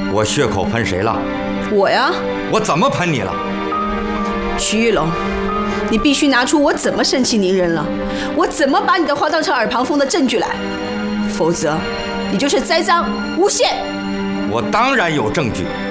我血口喷谁了？ 我呀。 我怎么喷你了？ 徐玉龙，你必须拿出我怎么盛气凌人了，我怎么把你的话当成耳旁风的证据来，否则你就是栽赃诬陷。 我当然有证据。